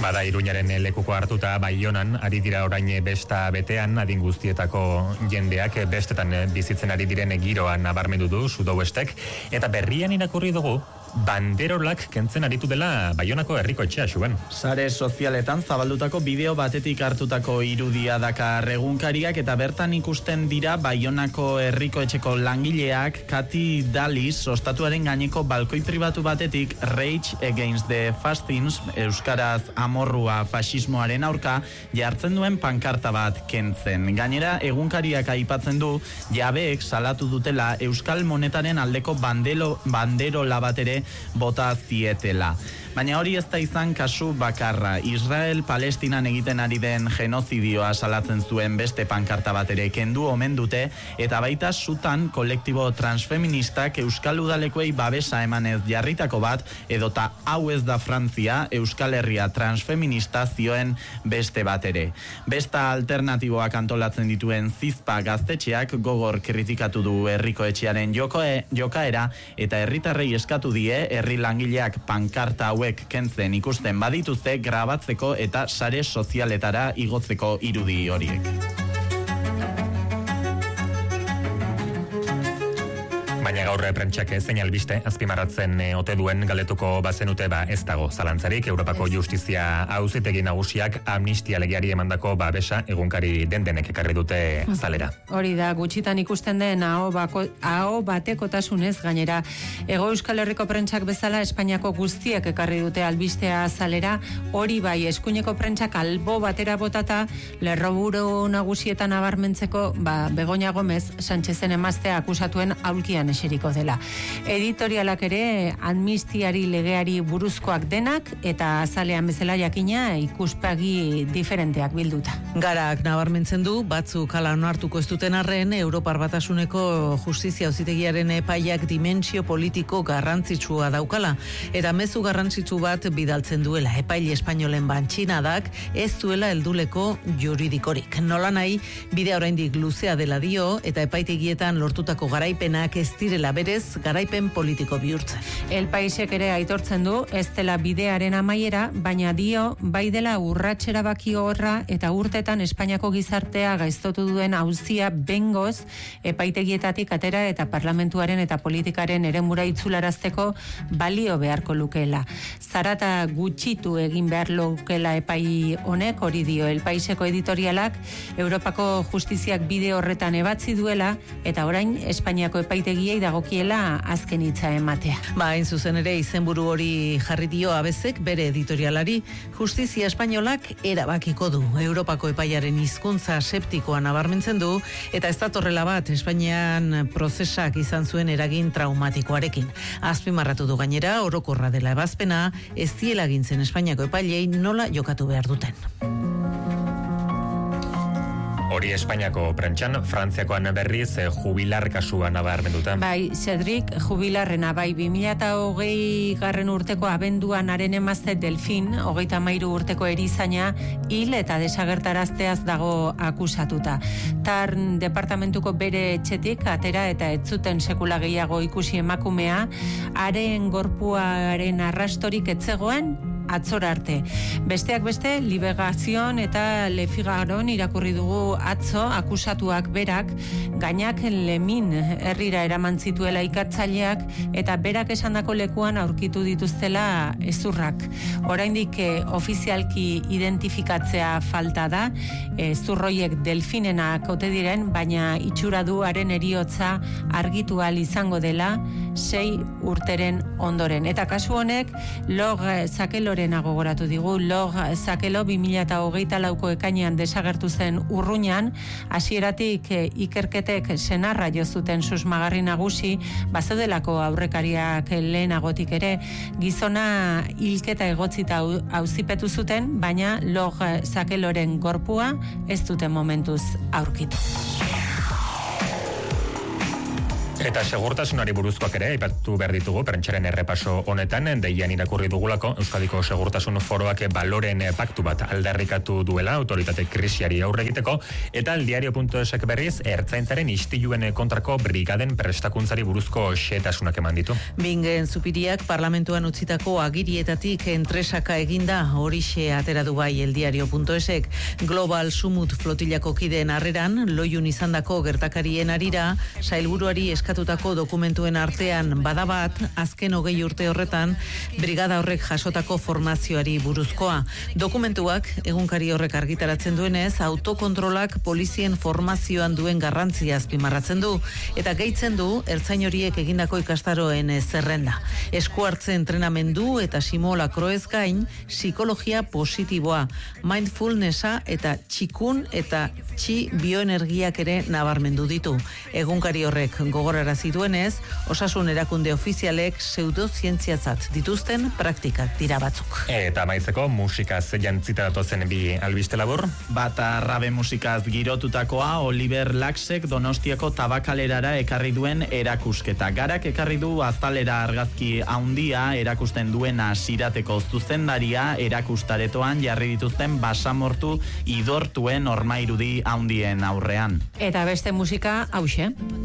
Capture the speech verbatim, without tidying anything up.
Bada, Iruñaren lekuko hartuta Baionan ari dira orain besta betean, adin guztietako jendeak bestetan bizitzen ari diren giroa nabarmendu du Sudouestek, eta berrian irakurri dugu banderolak kentzen aritu dela Baionako herriko etxea, Xuben. Sare sozialetan zabaldutako bideo batetik hartutako irudia dakar egunkariak, eta bertan ikusten dira Baionako herriko etxeko langileak Kati Dalis ostatuaren gaineko balkoi pribatu batetik Rage Against the Fascins, euskaraz amorrua fasismoaren aurka, jartzen duen pankarta bat kentzen. Gainera, egunkariak aipatzen du jabeek salatu dutela euskal monetaren aldeko bandelo, banderola bat ere bota zietela. Baina hori ez da izan kasu bakarra. Israel Palestinan egiten ari den genozidioa salatzen zuen beste pankarta bat ere kendu omen dute, eta baita sutan kolektibo transfeministak euskal udalekuei babesa emanez jarritako bat, edota hau ez da Frantzia, Euskal Herria transfeminista zioen beste bat ere. Besta alternatiboak antolatzen dituen Zizpa gaztetxeak gogor kritikatu du herriko etxearen jokoe, jokaera, eta herritarrei eskatu die herri langileak pankarta hau kentzen ikusten badituzte grabatzeko eta sare sozialetara igotzeko irudi horiek. Baina gaur prentsak zein albiste azpimarratzen ote duen galetuko bazenute, ba ez dago zalantzarik. Europako Justizia Auzitegi Nagusiak amnistia legeari emandako babesa egunkari den-denek ekarri dute zalera. Hori da, gutxitan ikusten den aho, bako, aho batekotasunez gainera. Ego Euskal Herriko prentsak bezala Espainiako guztiek ekarri dute albistea zalera, hori bai eskuineko prentsak albo batera botata lerroburu nagusietan abarmentzeko, ba, Begoña Gómez Sánchezen emaztea akusatuen aulkian eseriko dela. Editorialak ere amnistiari legeari buruzkoak denak, eta azalean bezala jakina ikuspegi diferenteak bilduta. Garak nabarmentzen du, batzuk hala onartuko ez duten arren, Europar Batasuneko Justizia Auzitegiaren epaiak dimentsio politiko garrantzitsua daukala, eta mezu garrantzitsu bat bidaltzen duela epaile espainolen bantxinadak ez duela helduleko juridikorik. Nola nahi, bidea oraindik luzea dela dio, eta epaitegietan lortutako garaipenak ez direla berez garaipen politiko bihurtzen. El Paisek ere aitortzen du ez dela bidearen amaiera, baina dio bai dela urratsera baki horra, eta urtetan Espainiako gizartea gaiztotu duen auzia bengoz epaitegietatik atera eta parlamentuaren eta politikaren eremura itzularazteko balio beharko lukeela. Zarata gutxitu egin behar lukeela epai honek, hori dio El Paiseko editorialak, Europako Justiziak bide horretan ebatzi duela, eta orain Espainiako epaitegiei dagokiela azken hitza ematea. Ba, hain zuzen ere izenburu hori jarri dio Abezek bere editorialari, Justizia Espainolak erabakiko du. Europako epaiaren hizkuntza septikoa nabarmentzen du, eta ez datorrela bat Espainian prozesak izan zuen eragin traumatikoarekin. Azpimarratu du gainera, orokorra dela ebazpena, ez diela gintzen Espainiako epailei nola jokatu behar duten. Hori Espainiako prentxan, Frantziakoan berriz jubilar kasua nabarmenduta. Bai, Cedric jubilarrena, bai, bi mila hogei garren urteko abenduan haren emazte Delfin, hogeita hamairu urteko erizaina, hil eta desagertarazteaz dago akusatuta. Tarn departamentuko bere etxetik atera eta ez zuten sekula gehiago ikusi emakumea, haren gorpuaren arrastorik etzegoen, atzora arte. Besteak beste, Liberazion eta Le Figaron irakurri dugu atzo akusatuak berak, gainak Lemin herrira eraman zituela ikatzaileak, eta berak esandako lekuan aurkitu dituztela ezurrak. Oraindik eh, ofizialki identifikatzea falta da, ezurroiek delfinenak ote diren, baina itxura du haren eriotza argitu ahal izango dela sei urteren ondoren. Eta kasu honek, Log Zakeloren gogoratu digu. Log Zakelo bi mila hogeita lauko ekainean desagertu zen Urruñan, hasieratik ikerketek senarra jo zuten susmagarri nagusi, bazedelako aurrekariak lehenagotik ere, gizona hilketa egotzita auzipetu zuten, baina Log Zakeloren gorpua ez duten momentuz aurkitu. Eta segurtasunari buruzkoak ere, aipatu behar ditugu, prentxaren errepaso honetan, deian irakurri dugulako, Euskadiko Segurtasun Foroak baloren paktu bat aldarrikatu duela, autoritate krisiari aurre egiteko, eta el diario punto esek berriz, ertzaintzaren istiluen kontrako brigaden prestakuntzari buruzko xetasunak eman ditu. Bingen Zupiriak parlamentuan utzitako agirietatik entresaka eginda, horixe atera du bai el diario punto esek. Global Sumut flotilako kideen harreran, loiun izandako gertakarien arira, sailburuari eskatutako dokumentuen artean badabat, azken hogei urte horretan, brigada horrek jasotako formazioari buruzkoa. Dokumentuak, egunkari horrek argitaratzen duenez, autokontrolak polizien formazioan duen garrantzia azpimarratzen du, eta gehitzen du, ertzain horiek egindako ikastaroen zerrenda. Esku hartze entrenamendu eta simulakroez gain, psikologia positiboa, mindfulnessa eta txikun eta txi bioenergiak ere nabarmendu ditu. Egunkari horrek gogorarazi duenez, osasun erakunde ofizialek pseudozientziatzat dituzten praktikak dira batzuk. Eta maizeko musikaz jantzita datozen bi albiste labur. Bata rabe musikaz girotutakoa Oliver Laxek Donostiako tabakalerara ekarri duen erakusketa. Garak ekarri du azalera argazki handia erakusten duena sirateko zuzendaria erakustaretoan jarri dituzten basamortu idortuen ormairudi handien aurrean. Eta beste musika hause.